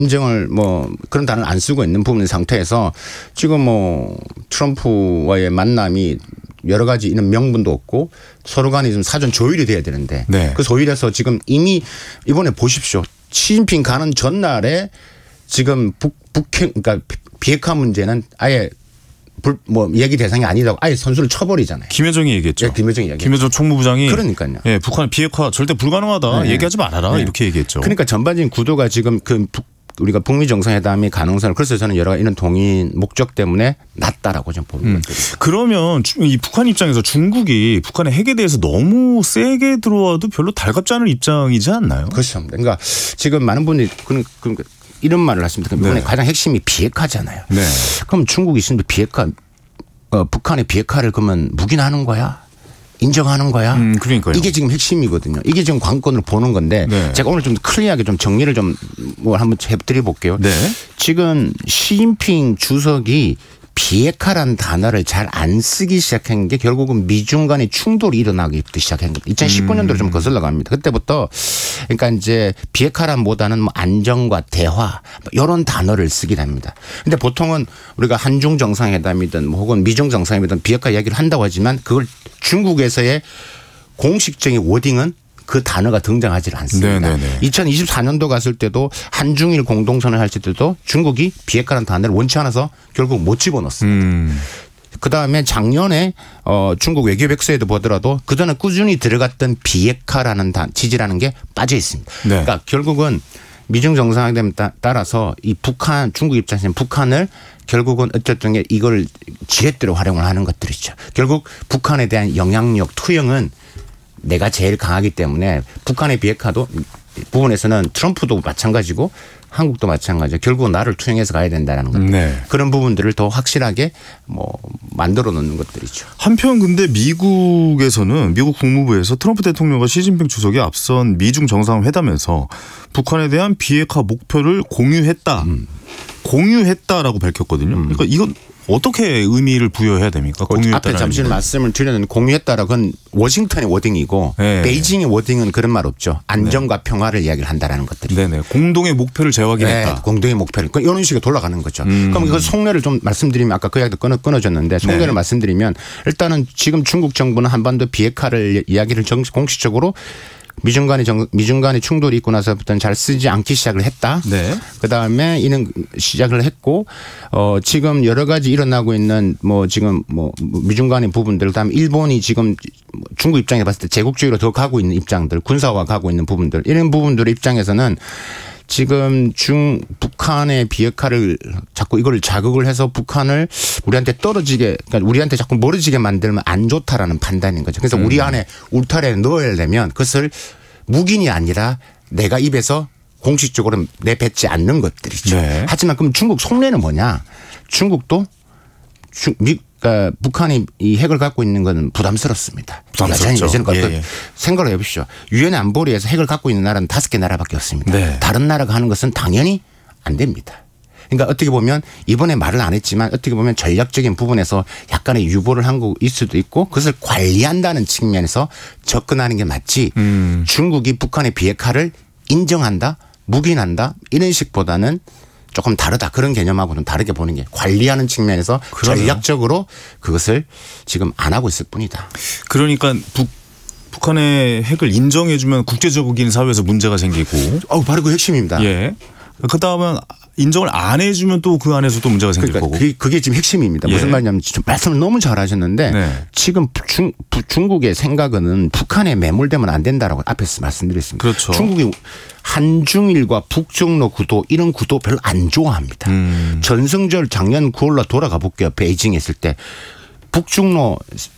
인정을 뭐 그런 단어를 안 쓰고 있는 부분 상태에서 지금 뭐 트럼프와의 만남이 여러 가지 이런 명분도 없고 서로 간에 좀 사전 조율이 돼야 되는데 네. 그 조율에서 지금 이미 이번에 보십시오. 시진핑 가는 전날에 지금 그러니까 비핵화 문제는 아예 얘기 대상이 아니라고 아예 선수를 쳐버리잖아요. 김여정이 얘기했죠. 네, 김여정이 얘기했죠. 김여정 총무부장이 그러니까요. 예, 북한 비핵화 절대 불가능하다. 네. 얘기하지 말아라. 네. 이렇게 얘기했죠. 그러니까 전반적인 구도가 지금 우리가 북미 정상회담이 가능성을 그래서 저는 여러 이런 동의 목적 때문에 낮다라고 좀 보는 것들이. 그러면 이 북한 입장에서 중국이 북한의 핵에 대해서 너무 세게 들어와도 별로 달갑지 않은 입장이지 않나요? 그렇죠. 그러니까 지금 많은 분들이 그러니까 이런 말을 하십니다. 이번에 네. 가장 핵심이 비핵화잖아요. 네. 그럼 중국이 있으면 북한의 비핵화를 그러면 묵인하는 거야? 인정하는 거야? 그러니까요. 이게 지금 핵심이거든요. 이게 지금 관건으로 보는 건데 네. 제가 오늘 좀 클리어하게 좀 정리를 좀 뭐 한번 해드려 볼게요. 네. 지금 시진핑 주석이 비핵화라는 단어를 잘 안 쓰기 시작한 게 결국은 미중 간의 충돌이 일어나기 시작한 겁니다. 2019년도로 좀 거슬러 갑니다. 그때부터 그러니까 이제 비핵화란보다는 뭐 안정과 대화 이런 단어를 쓰긴 합니다. 근데 보통은 우리가 한중 정상회담이든 뭐 혹은 미중 정상회담이든 비핵화 이야기를 한다고 하지만 그걸 중국에서의 공식적인 워딩은 그 단어가 등장하지 않습니다. 네네네. 2024년도 갔을 때도 한중일 공동선언 할 때도 중국이 비핵화라는 단어를 원치 않아서 결국 못 집어넣었습니다. 그다음에 작년에 중국 외교백서에도 보더라도 그전에 꾸준히 들어갔던 비핵화라는 지지라는 게 빠져 있습니다. 네. 그러니까 결국은 미중 정상회담에 따라서 이 중국 입장에서는 북한을 결국은 어쨌든 이걸 지렛대로 활용을 하는 것들이죠. 결국 북한에 대한 영향력 투영은 내가 제일 강하기 때문에 북한의 비핵화도 부분에서는 트럼프도 마찬가지고 한국도 마찬가지죠. 결국은 나를 투영해서 가야 된다는 것들. 네. 그런 부분들을 더 확실하게 만들어 놓는 것들이죠. 한편 근데 미국에서는 미국 국무부에서 트럼프 대통령과 시진핑 주석이 앞선 미중 정상회담에서 북한에 대한 비핵화 목표를 공유했다라고 밝혔거든요. 그러니까 이건 어떻게 의미를 부여해야 됩니까? 앞에 잠시 말씀을 드렸는데 공유했다라 그건 워싱턴의 워딩이고 네. 베이징의 워딩은 그런 말 없죠. 안정과 평화를 이야기를 한다라는 것들이. 네네. 공동의 목표를 재확인했다. 네, 공동의 목표를. 이런 식으로 돌아가는 거죠. 그럼 그 속내를 좀 말씀드리면 아까 그 이야기도 끊어졌는데 속내를 네. 말씀드리면 일단은 지금 중국 정부는 한반도 비핵화를 이야기를 공식적으로 미중 간의 충돌이 있고 나서부터는 잘 쓰지 않기 시작을 했다. 네. 그다음에 이는 시작을 했고 지금 여러 가지 일어나고 있는 지금 미중 간의 부분들 그다음에 일본이 지금 중국 입장에 봤을 때 제국주의로 더 가고 있는 입장들 군사화 가고 있는 부분들 이런 부분들의 입장에서는 지금 북한의 비핵화를 자꾸 이걸 자극을 해서 북한을 우리한테 그러니까 우리한테 자꾸 멀어지게 만들면 안 좋다라는 판단인 거죠. 그래서 우리 안에 울타리에 넣으려면 그것을 묵인이 아니라 내가 입에서 공식적으로 내뱉지 않는 것들이죠. 네. 하지만 그럼 중국 속내는 뭐냐? 중국도 그러니까 북한이 이 핵을 갖고 있는 건 부담스럽습니다. 부담스럽죠. 예전에 생각을 해보시죠. 유엔 안보리에서 핵을 갖고 있는 나라는 5개 나라밖에 없습니다. 네. 다른 나라가 하는 것은 당연히 안 됩니다. 그러니까 어떻게 보면 이번에 말을 안 했지만 어떻게 보면 전략적인 부분에서 약간의 유보를 한 거일 수도 있고 그것을 관리한다는 측면에서 접근하는 게 맞지 중국이 북한의 비핵화를 인정한다, 묵인한다 이런 식보다는 조금 다르다. 그런 개념하고는 다르게 보는 게 관리하는 측면에서 전략적으로 그것을 지금 안 하고 있을 뿐이다. 그러니까 북한의 핵을 인정해주면 국제적인 사회에서 문제가 생기고. 바로 그 핵심입니다. 예. 그다음에 인정을 안 해주면 또 그 안에서 또 문제가 생길 그러니까 거고. 그게 지금 핵심입니다. 예. 무슨 말이냐면 말씀을 너무 잘하셨는데 네. 지금 중국의 생각은 북한에 매몰되면 안 된다라고 앞에서 말씀드렸습니다. 그렇죠. 중국이 한중일과 북중로 구도 이런 구도 별로 안 좋아합니다. 전승절 작년 9월로 돌아가 볼게요. 베이징에 있을 때 북중로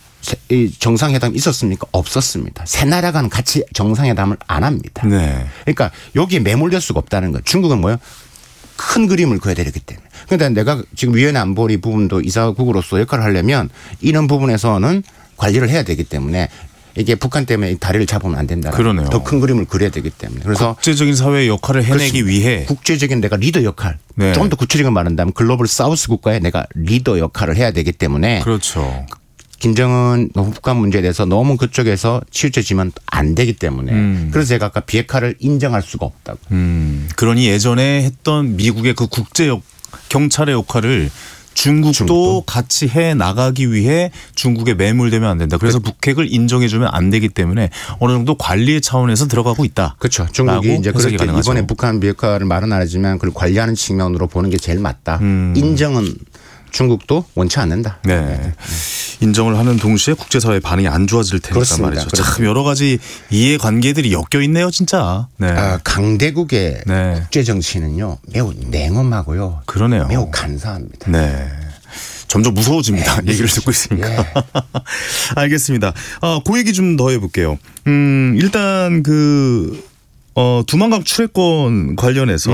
정상회담 있었습니까? 없었습니다. 세 나라간 같이 정상회담을 안 합니다. 네. 그러니까 여기에 매몰될 수가 없다는 거. 중국은 뭐요? 큰 그림을 그려야 되기 때문에. 그런데 내가 지금 위원회 안보리 부분도 이사국으로서 역할을 하려면 이런 부분에서는 관리를 해야 되기 때문에 이게 북한 때문에 다리를 잡으면 안 된다. 그러네요. 더 큰 그림을 그려야 되기 때문에. 그래서 국제적인 사회의 역할을 해내기 위해 국제적인 내가 리더 역할. 네. 좀 더 구체적인 말한다면 글로벌 사우스 국가에 내가 리더 역할을 해야 되기 때문에 그렇죠. 김정은 북한 문제에 대해서 너무 그쪽에서 치우쳐지면 안 되기 때문에 그래서 제가 아까 비핵화를 인정할 수가 없다고. 그러니 예전에 했던 미국의 그 국제 경찰의 역할을 중국도 같이 해 나가기 위해 중국에 매몰되면 안 된다. 그래서 북핵을 인정해주면 안 되기 때문에 어느 정도 관리의 차원에서 들어가고 있다. 그렇죠. 중국이 이제 그렇게 가능하죠. 이번에 북한 비핵화를 말은 안 하지만 그걸 관리하는 측면으로 보는 게 제일 맞다. 인정은 중국도 원치 않는다. 네. 인정을 하는 동시에 국제사회의 반응이 안 좋아질 테니까 그렇습니다. 말이죠. 그렇습니다. 참 여러 가지 이해관계들이 엮여 있네요, 진짜. 네. 강대국의 네. 국제 정치는요 매우 냉엄하고요. 그러네요. 매우 간사합니다. 네. 점점 무서워집니다. 얘기를 듣고 있으니까. 예. 알겠습니다. 그 얘기 좀 더 해볼게요. 일단 두만강 출해권 관련해서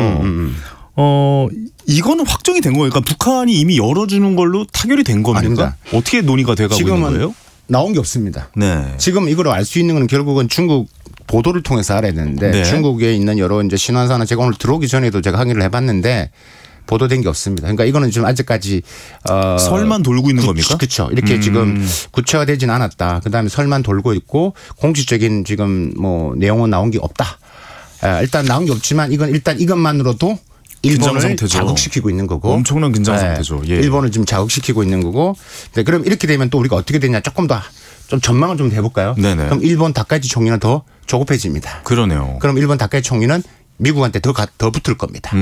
이거는 확정이 된 거예요. 그러니까 북한이 이미 열어주는 걸로 타결이 된 겁니까? 아닙니다. 어떻게 논의가 돼가고 있는 지금은 거예요? 나온 게 없습니다. 네. 지금 이걸 알 수 있는 건 결국은 중국 보도를 통해서 알아야 되는데 네. 중국에 있는 여러 이제 신화사나 제가 오늘 들어오기 전에도 제가 확인을 해봤는데 보도된 게 없습니다. 그러니까 이거는 지금 아직까지 설만 돌고 있는 겁니까? 그렇죠. 이렇게 지금 구체화되진 않았다. 그다음에 설만 돌고 있고 공식적인 지금 뭐 내용은 나온 게 없다. 일단 나온 게 없지만 이건 일단 이것만으로도 일본을 상태죠. 자극시키고 있는 거고 엄청난 긴장 상태죠. 예. 일본을 지금 자극시키고 있는 거고. 네, 그럼 이렇게 되면 또 우리가 어떻게 되냐 조금 더 좀 전망을 좀 해볼까요? 네네. 그럼 일본 다카이치 총리는 더 조급해집니다. 그러네요. 그럼 일본 다카이치 총리는 미국한테 더 붙을 겁니다.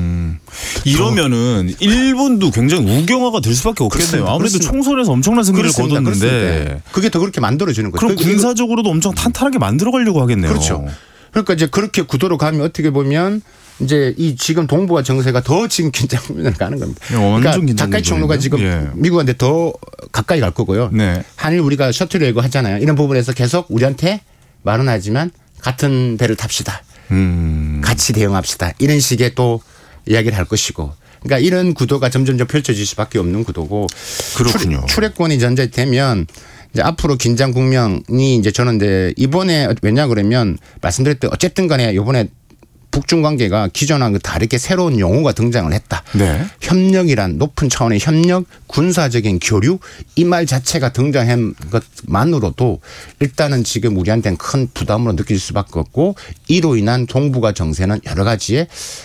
이러면은 일본도 굉장히 우경화가 될 수밖에 없겠네요. 그렇습니다. 아무래도 그렇습니다. 총선에서 엄청난 승리를 그렇습니다. 거뒀는데 그렇습니다. 그게 더 그렇게 만들어지는 거죠. 그럼 군사적으로도 엄청 탄탄하게 만들어가려고 하겠네요. 그렇죠. 그러니까 이제 그렇게 구도로 가면 어떻게 보면 이제 이 지금 동북아 정세가 더 지금 긴장 국면을 가는 겁니다. 그러니까 다카이치 총리가 지금 미국한테 더 가까이 갈 거고요. 네. 한일 우리가 셔틀 외교 하잖아요. 이런 부분에서 계속 우리한테 말은 하지만 같은 배를 탑시다. 같이 대응합시다. 이런 식의 또 이야기를 할 것이고. 그러니까 이런 구도가 점점 펼쳐질 수밖에 없는 구도고. 그렇군요. 출애권이 전제되면 이제 앞으로 긴장 국면이 이제 저는 이번에 왜냐 그러면 말씀드렸듯 어쨌든 간에 이번에 북중 관계가 기존하고 다르게 새로운 용어가 등장을 했다. 네. 협력이란 높은 차원의 협력, 군사적인 교류 이 말 자체가 등장한 것만으로도 일단은 지금 우리한테는 큰 부담으로 느낄 수밖에 없고 이로 인한 동북아 정세는 여러 가지에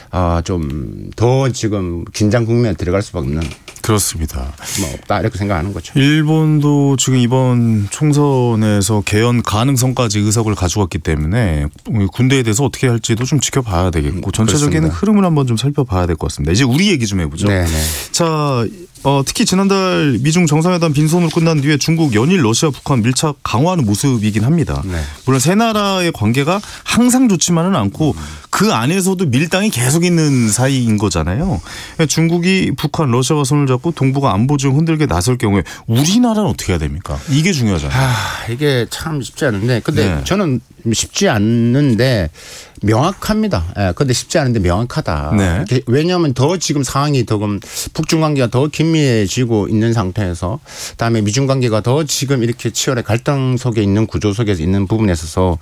좀 더 지금 긴장 국면에 들어갈 수밖에 없는 그렇습니다. 뭐 없다 이렇게 생각하는 거죠. 일본도 지금 이번 총선에서 개헌 가능성까지 의석을 가져갔기 때문에 군대에 대해서 어떻게 할지도 좀 지켜봐야 되겠고 전체적인 그렇습니다. 흐름을 한번 좀 살펴봐야 될 것 같습니다. 이제 우리 얘기 좀 해보죠. 네네. 자, 특히 지난달 미중 정상회담 빈손으로 끝난 뒤에 중국 연일 러시아 북한 밀착 강화하는 모습이긴 합니다. 네. 물론 세 나라의 관계가 항상 좋지만은 않고 그 안에서도 밀당이 계속 있는 사이인 거잖아요. 중국이 북한, 러시아와 손을 잡고 동북아 안보 중 흔들게 나설 경우에 우리나라는 어떻게 해야 됩니까? 이게 중요하잖아요. 이게 참 쉽지 않은데 근데 네. 저는 쉽지 않는데 명확합니다. 근데 쉽지 않은데 명확하다. 네. 왜냐하면 더 지금 상황이 북중 관계가 더 긴밀해지고 있는 상태에서 그다음에 미중 관계가 더 지금 이렇게 치열해 갈등 속에 있는 구조 속에서 있는 부분에 있어서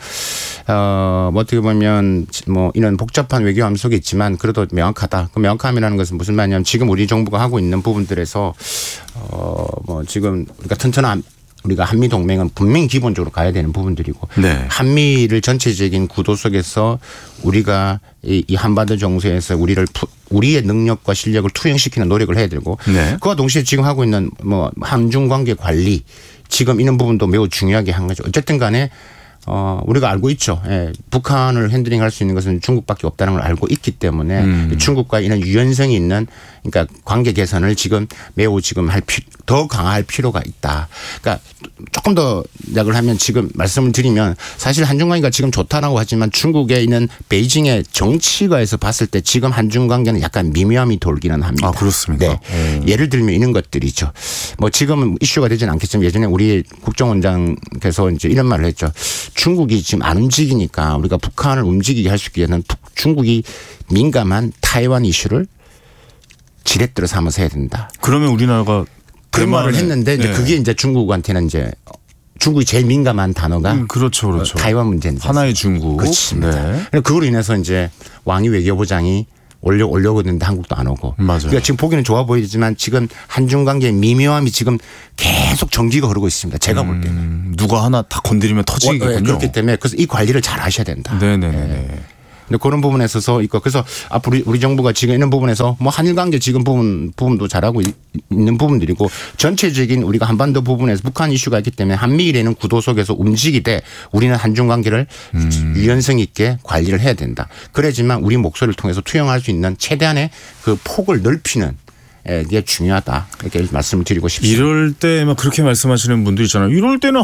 뭐 어떻게 보면 뭐 이런 복잡한 외교 함 속에 있지만 그래도 명확하다. 그 명확함이라는 것은 무슨 말이냐면 지금 우리 정부가 하고 있는 부분들에서 뭐 지금 우리가 튼튼한 우리가 한미 동맹은 분명히 기본적으로 가야 되는 부분들이고 네. 한미를 전체적인 구도 속에서 우리가 이 한반도 정세에서 우리의 능력과 실력을 투영시키는 노력을 해야 되고 네. 그와 동시에 지금 하고 있는 뭐 한중 관계 관리 지금 이런 부분도 매우 중요하게 한 거죠. 어쨌든 간에 우리가 알고 있죠. 북한을 핸들링할 수 있는 것은 중국밖에 없다는 걸 알고 있기 때문에 중국과 이런 유연성이 있는 그러니까 관계 개선을 지금 매우 지금 더 강화할 필요가 있다. 그러니까 조금 더 약을 하면 지금 말씀을 드리면 사실 한중 관계가 지금 좋다라고 하지만 중국에 있는 베이징의 정치가에서 봤을 때 지금 한중 관계는 약간 미묘함이 돌기는 합니다. 아, 그렇습니까? 네. 예를 들면 이런 것들이죠. 뭐 지금은 이슈가 되지는 않겠지만 예전에 우리 국정원장께서 이제 이런 말을 했죠. 중국이 지금 안 움직이니까 우리가 북한을 움직이게 할 수 있게 되는 중국이 민감한 타이완 이슈를 지렛대로 삼아서 해야 된다. 그러면 우리나라가 그런 말을 했는데 이제 그게 이제 중국한테는 이제 중국이 제일 민감한 단어가 그렇죠. 타이완 문제인데 하나의 중국. 그렇습니다. 네. 그걸로 인해서 이제 왕이 외교부장이 올려고 했는데 한국도 안 오고. 맞아요. 그러니까 지금 보기는 좋아 보이지만 지금 한중 관계의 미묘함이 지금 계속 정기가 흐르고 있습니다. 제가 볼 때는. 누가 하나 다 건드리면 터지겠군요. 그렇기 때문에 그래서 이 관리를 잘 하셔야 된다. 네네네. 근데 그런 부분에 있어서 있고 그래서 앞으로 우리 정부가 지금 이런 부분에서 뭐 한일 관계 지금 부분도 잘하고 있는 부분들이고 전체적인 우리가 한반도 부분에서 북한 이슈가 있기 때문에 한미일에는 구도 속에서 움직이되 우리는 한중 관계를 유연성 있게 관리를 해야 된다. 그래야지만 우리 목소리를 통해서 투영할 수 있는 최대한의 그 폭을 넓히는 게 중요하다. 이렇게 말씀을 드리고 싶습니다. 이럴 때만 그렇게 말씀하시는 분들 있잖아요. 이럴 때는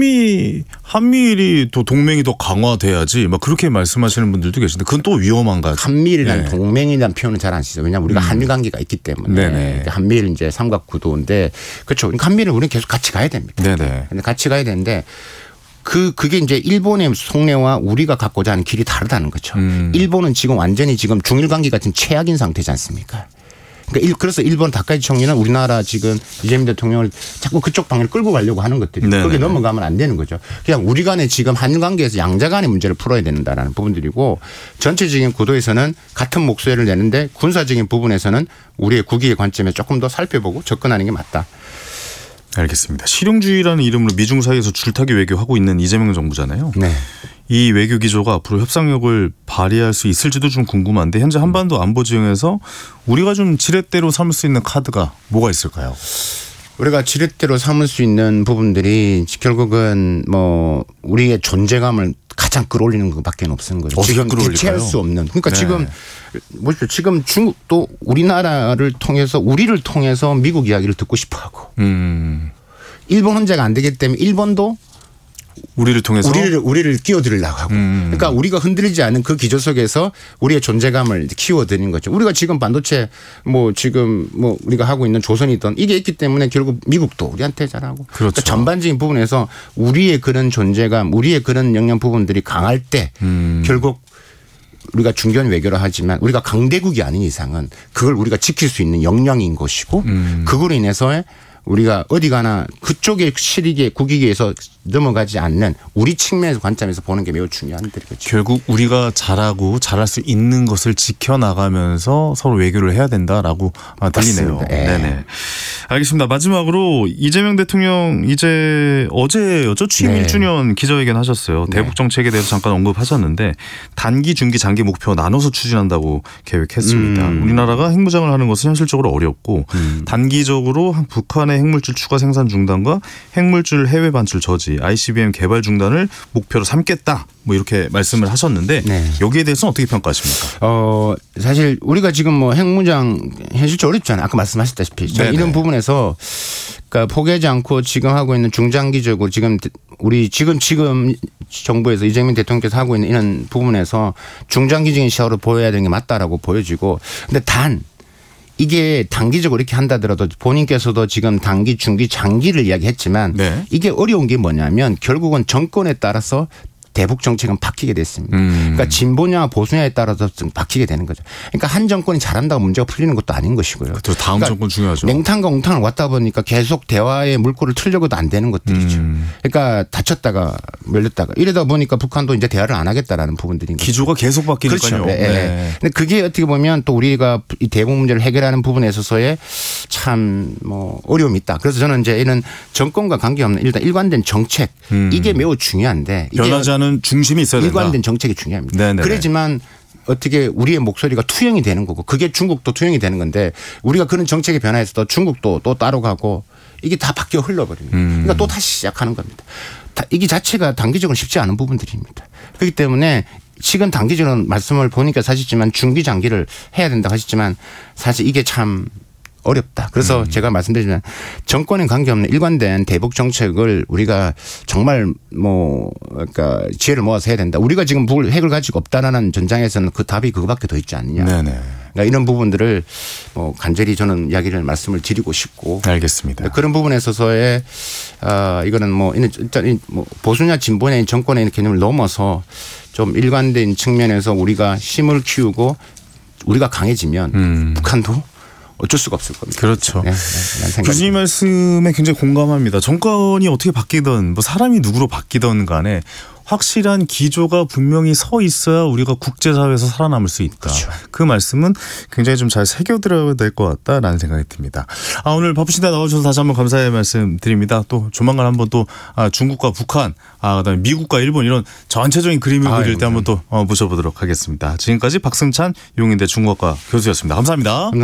한미일이 또 동맹이 더 강화돼야지 막 그렇게 말씀하시는 분들도 계신데 그건 또 위험한가요? 한미일이라는 동맹이라는 표현은 잘 안 쓰죠. 왜냐하면 우리가 한일 관계가 있기 때문에 네네. 한미일 이제 삼각구도인데 그렇죠. 그러니까 한미일은 우리는 계속 같이 가야 됩니다. 네네. 근데 같이 가야 되는데 그게 이제 일본의 속내와 우리가 갖고자 하는 길이 다르다는 거죠. 일본은 지금 완전히 지금 중일 관계 같은 최악인 상태지 않습니까? 그러니까 그래서 일본 다카이치 총리는 우리나라 지금 이재명 대통령을 자꾸 그쪽 방향을 끌고 가려고 하는 것들이 거기에 넘어가면 안 되는 거죠. 그냥 우리 간에 지금 한일 관계에서 양자 간의 문제를 풀어야 된다라는 부분들이고 전체적인 구도에서는 같은 목소리를 내는데 군사적인 부분에서는 우리의 국익의 관점에 조금 더 살펴보고 접근하는 게 맞다. 알겠습니다. 실용주의라는 이름으로 미중 사이에서 줄타기 외교하고 있는 이재명 정부잖아요. 네. 이 외교 기조가 앞으로 협상력을 발휘할 수 있을지도 좀 궁금한데 현재 한반도 안보 지형에서 우리가 좀 지렛대로 삼을 수 있는 카드가 뭐가 있을까요? 우리가 지렛대로 삼을 수 있는 부분들이 결국은 뭐 우리의 존재감을 가장 끌어올리는 것밖에 없는 거죠. 지금 대체할 수 없는. 그러니까 네. 지금 뭐죠? 지금 중국도 우리나라를 통해서 우리를 통해서 미국 이야기를 듣고 싶어하고 일본 혼자가 안 되기 때문에 일본도 우리를 통해서 우리를 끼워들으려고 하고 그러니까 우리가 흔들리지 않는 그 기조 속에서 우리의 존재감을 키워드리는 거죠. 우리가 지금 반도체 뭐 지금 뭐 우리가 하고 있는 조선이든 이게 있기 때문에 결국 미국도 우리한테 잘하고 그렇죠. 그러니까 전반적인 부분에서 우리의 그런 존재감 우리의 그런 영역 부분들이 강할 때 결국 우리가 중견 외교를 하지만 우리가 강대국이 아닌 이상은 그걸 우리가 지킬 수 있는 역량인 것이고 그걸로 인해서 우리가 어디 가나 그쪽의 실익에 국익에서 넘어가지 않는 우리 측면에서 관점에서 보는 게 매우 중요한 일이죠. 결국 우리가 잘하고 잘할 수 있는 것을 지켜나가면서 서로 외교를 해야 된다라고 들리네요. 네네. 알겠습니다. 마지막으로 이재명 대통령 이제 어제였죠? 취임 1주년 기자회견 하셨어요. 대북 정책에 대해서 잠깐 언급하셨는데 단기, 중기, 장기 목표 나눠서 추진한다고 계획했습니다. 우리나라가 핵무장을 하는 것은 현실적으로 어렵고 단기적으로 북한의 핵물질 추가 생산 중단과 핵물질 해외 반출 저지, ICBM 개발 중단을 목표로 삼겠다. 뭐 이렇게 말씀을 하셨는데 여기에 대해서는 어떻게 평가하십니까? 사실 우리가 지금 뭐 핵무장 현실적으로 어렵잖아요. 아까 말씀하셨다시피 이런 부분에서 그러니까 포기하지 않고 지금 하고 있는 중장기적으로 지금 우리 지금 정부에서 이재명 대통령께서 하고 있는 이런 부분에서 중장기적인 시야로 보여야 되는 게 맞다라고 보여지고 근데 이게 단기적으로 이렇게 한다더라도 본인께서도 지금 단기, 중기, 장기를 이야기했지만 이게 어려운 게 뭐냐면 결국은 정권에 따라서 대북 정책은 바뀌게 됐습니다. 그러니까 진보냐 보수냐에 따라서 좀 바뀌게 되는 거죠. 그러니까 한 정권이 잘한다고 문제가 풀리는 것도 아닌 것이고요. 또 다음 그러니까 정권 중요하죠. 냉탕과 옹탕을 왔다 보니까 계속 대화의 물꼬를 틀려고도 안 되는 것들이죠. 그러니까 다쳤다가 밀렸다가 이러다 보니까 북한도 이제 대화를 안 하겠다라는 부분들인 거죠. 기조가 계속 바뀌니까요. 그렇죠. 근데 그게 어떻게 보면 또 우리가 이 대북 문제를 해결하는 부분에 있어서의 참 뭐 어려움이 있다. 그래서 저는 이제 이런 정권과 관계없는 일단 일관된 정책 이게 매우 중요한데 변하지 않은 중심이 있어야 된다. 일관된 정책이 중요합니다. 네네네. 그렇지만 어떻게 우리의 목소리가 투영이 되는 거고 그게 중국도 투영이 되는 건데 우리가 그런 정책의 변화에서도 중국도 또 따로 가고 이게 다 바뀌어 흘러버립니다. 그러니까 또 다시 시작하는 겁니다. 이게 자체가 단기적으로 쉽지 않은 부분들입니다. 그렇기 때문에 지금 단기적으로 말씀을 보니까 사실지만 중기 장기를 해야 된다고 하셨지만 사실 이게 참 어렵다. 그래서 제가 말씀드리지만 정권에 관계없는 일관된 대북 정책을 우리가 정말 뭐 그러니까 지혜를 모아서 해야 된다. 우리가 지금 핵을 가지고 없다라는 전장에서는 그 답이 그거밖에 더 있지 않느냐. 그러니까 이런 부분들을 뭐 간절히 저는 이야기를 말씀을 드리고 싶고. 알겠습니다. 그런 부분에 있어서의 이거는 뭐 일단 뭐 보수냐 진보냐 정권의 개념을 넘어서 좀 일관된 측면에서 우리가 힘을 키우고 우리가 강해지면 북한도 어쩔 수가 없을 겁니다. 그렇죠. 교수님 말씀에 굉장히 공감합니다. 정권이 어떻게 바뀌든 뭐 사람이 누구로 바뀌든 간에 확실한 기조가 분명히 서 있어야 우리가 국제사회에서 살아남을 수 있다. 그렇죠. 그 말씀은 굉장히 좀 잘 새겨들어야 될 것 같다라는 생각이 듭니다. 오늘 바쁘신데 나와주셔서 다시 한번 감사의 말씀 드립니다. 또 조만간 한번 또 중국과 북한, 그다음에 미국과 일본 이런 전체적인 그림을 그릴 때 한번 또 모셔보도록 하겠습니다. 지금까지 박승찬 용인대 중국학과 교수였습니다. 감사합니다.